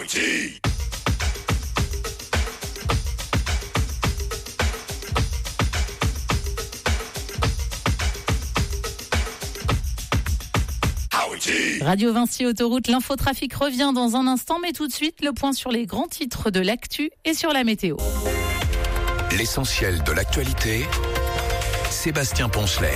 Howie G. Radio Vinci Autoroute, l'infotrafic revient dans un instant, mais tout de suite, le point sur les grands titres de l'actu et sur la météo. L'essentiel de l'actualité, Sébastien Poncelet.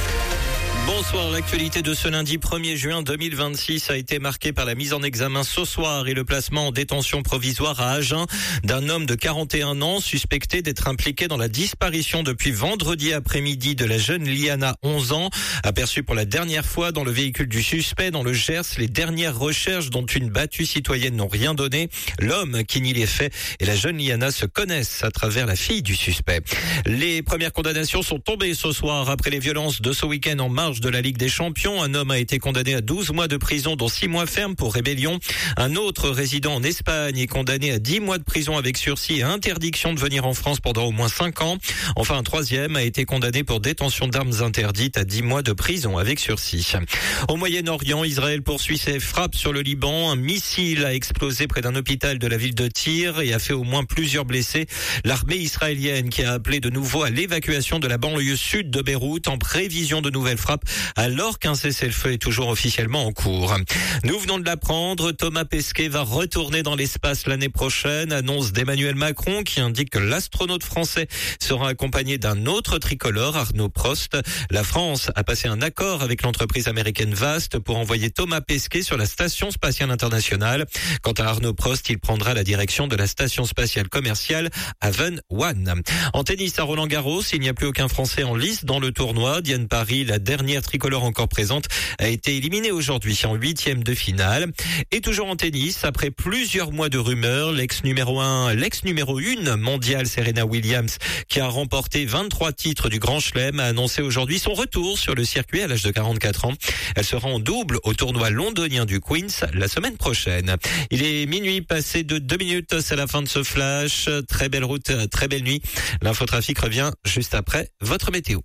Bonsoir, l'actualité de ce lundi 1er juin 2026 a été marquée par la mise en examen ce soir et le placement en détention provisoire à Agen d'un homme de 41 ans suspecté d'être impliqué dans la disparition depuis vendredi après-midi de la jeune Liana, 11 ans, aperçue pour la dernière fois dans le véhicule du suspect dans le Gers. Les dernières recherches dont une battue citoyenne n'ont rien donné. L'homme qui nie les faits et la jeune Liana se connaissent à travers la fille du suspect. Les premières condamnations sont tombées ce soir après les violences de ce week-end en marge de la Ligue des Champions. Un homme a été condamné à 12 mois de prison, dont 6 mois fermes pour rébellion. Un autre résident en Espagne est condamné à 10 mois de prison avec sursis et interdiction de venir en France pendant au moins 5 ans. Enfin, un troisième a été condamné pour détention d'armes interdites à 10 mois de prison avec sursis. Au Moyen-Orient, Israël poursuit ses frappes sur le Liban. Un missile a explosé près d'un hôpital de la ville de Tyr et a fait au moins plusieurs blessés. L'armée israélienne qui a appelé de nouveau à l'évacuation de la banlieue sud de Beyrouth en prévision de nouvelles frappes alors qu'un cessez-le-feu est toujours officiellement en cours. Nous venons de l'apprendre, Thomas Pesquet va retourner dans l'espace l'année prochaine, annonce d'Emmanuel Macron qui indique que l'astronaute français sera accompagné d'un autre tricolore, Arnaud Prost. La France a passé un accord avec l'entreprise américaine Vast pour envoyer Thomas Pesquet sur la Station spatiale internationale. Quant à Arnaud Prost, il prendra la direction de la Station spatiale commerciale Haven 1. En tennis à Roland-Garros, il n'y a plus aucun Français en lice dans le tournoi. Diane Paris, la dernière tricolore encore présente, a été éliminée aujourd'hui en 8e de finale. Et toujours en tennis, après plusieurs mois de rumeurs, l'ex numéro 1 mondiale Serena Williams, qui a remporté 23 titres du Grand Chelem, a annoncé aujourd'hui son retour sur le circuit à l'âge de 44 ans. Elle sera en double au tournoi londonien du Queen's la semaine prochaine. Il est minuit passé de 2 minutes, c'est la fin de ce flash. Très belle route, très belle nuit. L'infotrafic revient juste après votre météo.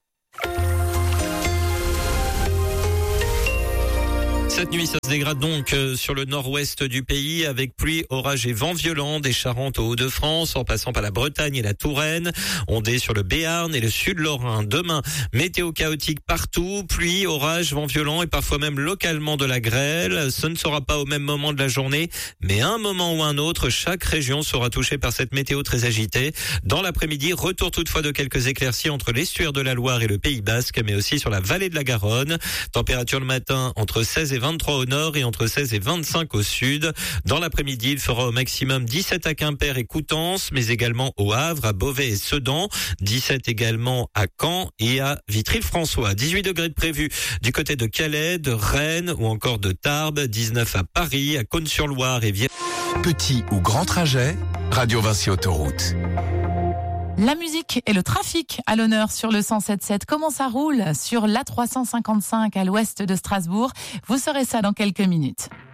Cette nuit, ça se dégrade donc sur le nord-ouest du pays avec pluie, orage et vent violent des Charentes aux Hauts-de-France en passant par la Bretagne et la Touraine. Ondée sur le Béarn et le sud Lorrain. Demain, météo chaotique partout, pluie, orage, vent violent et parfois même localement de la grêle. Ce ne sera pas au même moment de la journée, mais à un moment ou un autre, chaque région sera touchée par cette météo très agitée. Dans l'après-midi, retour toutefois de quelques éclaircies entre l'estuaire de la Loire et le Pays Basque, mais aussi sur la vallée de la Garonne. Température le matin entre 16 et 23 au nord et entre 16 et 25 au sud. Dans l'après-midi, il fera au maximum 17 à Quimper et Coutances, mais également au Havre, à Beauvais et Sedan. 17 également à Caen et à Vitry-le-François. 18 degrés de prévu du côté de Calais, de Rennes ou encore de Tarbes. 19 à Paris, à Cosne-sur-Loire et Vienne. Petit ou grand trajet, Radio Vinci Autoroute. La musique et le trafic à l'honneur sur le 107.7. Comment ça roule sur l'A355 à l'ouest de Strasbourg? Vous saurez ça dans quelques minutes.